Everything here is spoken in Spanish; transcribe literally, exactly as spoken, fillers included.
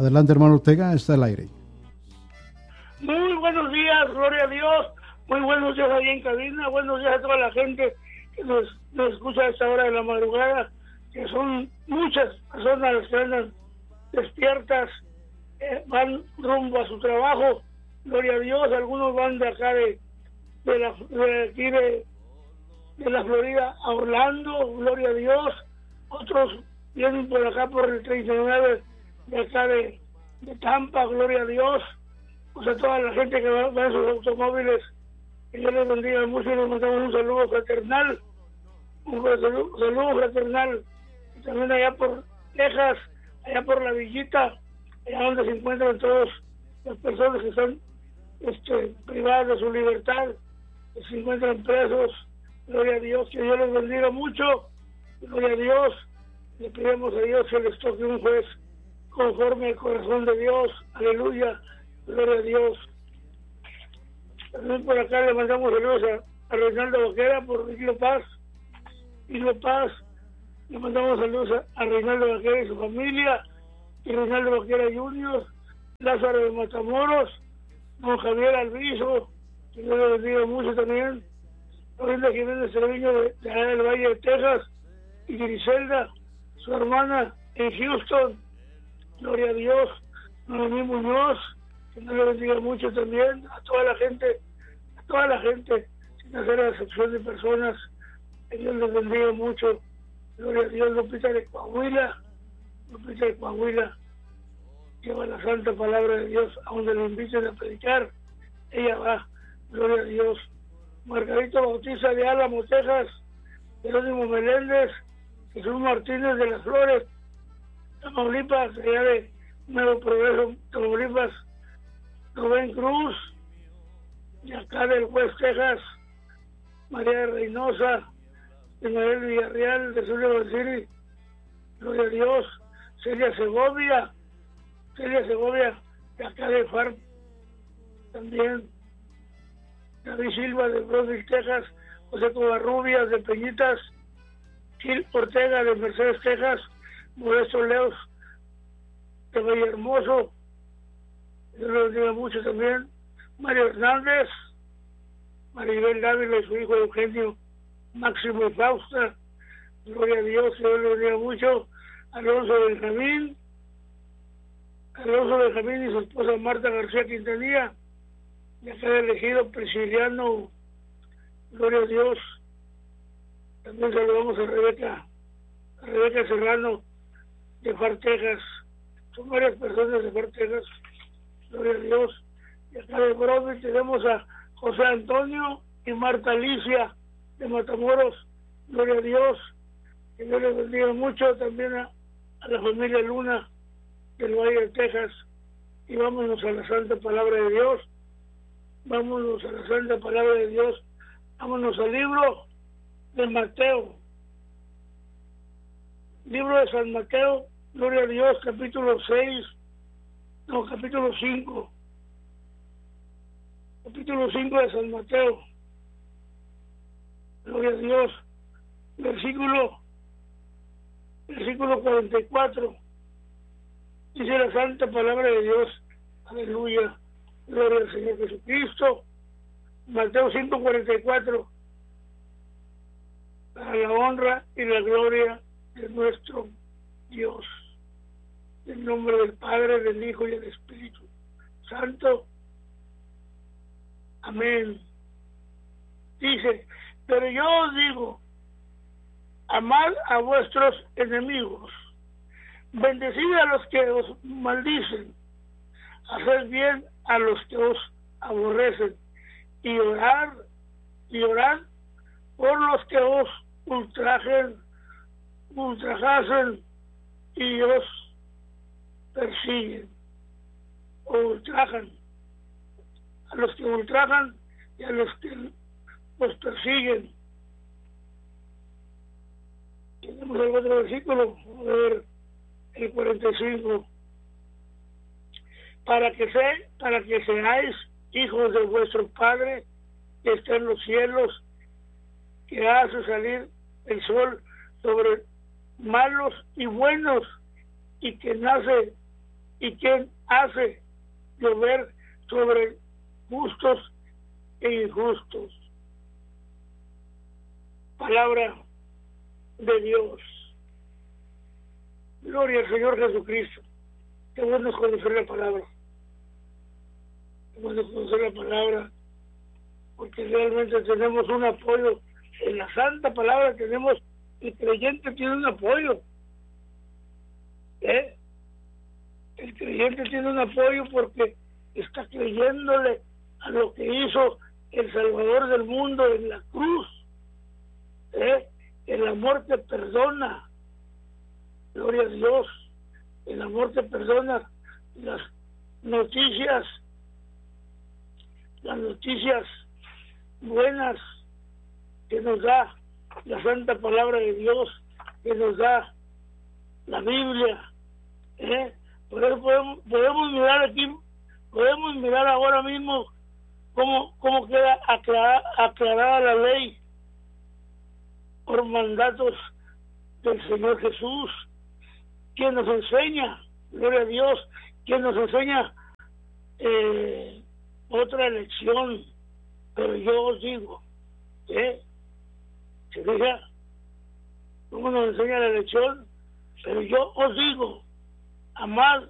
Adelante, hermano Ortega, está al aire. Muy buenos días, gloria a Dios. Muy buenos días ahí en cabina. Buenos días a toda la gente que nos, nos escucha a esta hora de la madrugada, que son muchas personas las que andan despiertas, eh, van rumbo a su trabajo. Gloria a Dios. Algunos van de acá de, de, la, de aquí de, de la Florida a Orlando, gloria a Dios. Otros vienen por acá por el treinta y nueve de acá de, de Tampa, gloria a Dios. Pues a toda la gente que va, va en sus automóviles, que Dios les bendiga mucho y les mandamos un saludo fraternal, un saludo, saludo fraternal. Y también allá por Texas, allá por la Villita, allá donde se encuentran todas las personas que están este, privadas de su libertad, que se encuentran presos, gloria a Dios, que Dios les bendiga mucho, gloria a Dios. Le pedimos a Dios que les toque un juez conforme al corazón de Dios, aleluya, gloria a Dios. También por acá le mandamos saludos a, a Reinaldo Vaquera por Isla Paz, Isla Paz, le mandamos saludos a, a Reinaldo Vaquera y su familia, y Reinaldo Vaquera junior, Lázaro de Matamoros, don Javier Alviso, que Dios le bendiga mucho también, Lorinda Jiménez Treviño de, de allá del Valle de Texas, y Griselda, su hermana en Houston, gloria a Dios, Noemí Muñoz, que Dios le bendiga mucho también, a toda la gente, a toda la gente, sin hacer excepción de personas, que Dios les bendiga mucho, gloria a Dios. Lupita de Coahuila, Lupita de Coahuila, lleva la santa palabra de Dios a donde le inviten a predicar, ella va, gloria a Dios. Margarita Bautista de Álamo, Texas, Jerónimo Meléndez, Jesús Martínez de las Flores, Tamaulipas, allá de Nuevo Progreso, Tamaulipas, Rubén Cruz, de acá del West Texas, María Reynosa, de Manuel Villarreal, de Sullivan City, gloria a Dios, Celia Segovia, Celia Segovia, de acá de Farm, también, David Silva de Brownsville, Texas, José Covarrubias de Peñitas, Gil Ortega de Mercedes, Texas, Modesto Leos de Vallehermoso, Dios los bendiga mucho también, Mario Hernández, Maribel Dávila y su hijo Eugenio Máximo y Fausta, gloria a Dios, Dios los bendiga mucho, Alonso Benjamín, Alonso Benjamín y su esposa Marta García Quintanilla, de acá del elegido Prisciliano, gloria a Dios. También saludamos a Rebeca, a Rebeca Serrano de Far, Texas. Son varias personas de Far, Texas, gloria a Dios. Y acá de Brownsville tenemos a José Antonio y Marta Alicia de Matamoros, gloria a Dios. Que Dios les bendiga mucho también a, a la familia Luna del Valle de Texas. Y vámonos a la santa palabra de Dios. Vámonos a la santa palabra de Dios. Vámonos al libro de Mateo. Libro de San Mateo, gloria a Dios, capítulo seis, no, capítulo cinco. Capítulo cinco de San Mateo. Gloria a Dios. Versículo, versículo cuarenta y cuatro. Dice la santa palabra de Dios. Aleluya. Gloria al Señor Jesucristo. Mateo cinco, cuarenta y cuatro. Para la honra y la gloria de nuestro Dios. En nombre del Padre, del Hijo y del Espíritu Santo. Amén. Dice, pero yo os digo, amad a vuestros enemigos, bendecid a los que os maldicen, haced bien a los que os aborrecen, y orar, y orad por los que os ultrajen, ultrajasen y os persiguen, o ultrajan, a los que ultrajan y a los que os persiguen. Tenemos el otro versículo, a ver, el cuarenta y cinco. Para que se, para que seáis hijos de vuestro Padre que está en los cielos, que hace salir el sol sobre malos y buenos, y que nace y quién hace llover sobre justos e injustos. Palabra de Dios. Gloria al Señor Jesucristo. Qué bueno es conocer la palabra. Qué bueno es conocer la palabra, porque realmente tenemos un apoyo. En la santa palabra tenemos, el creyente tiene un apoyo. ¿Eh? El creyente tiene un apoyo porque está creyéndole a lo que hizo el Salvador del mundo en la cruz. ¿Eh? El amor te perdona. Gloria a Dios. El amor te perdona. Las noticias, las noticias buenas que nos da la santa palabra de Dios, que nos da la Biblia. ¿Eh? Por eso podemos, podemos mirar aquí, podemos mirar ahora mismo cómo, cómo queda aclarada, aclarada la ley por mandatos del Señor Jesús, quien nos enseña, gloria a Dios, quien nos enseña eh, otra lección. Pero yo os digo, ¿eh? ¿Se fija cómo nos enseña la lección? Pero yo os digo, amad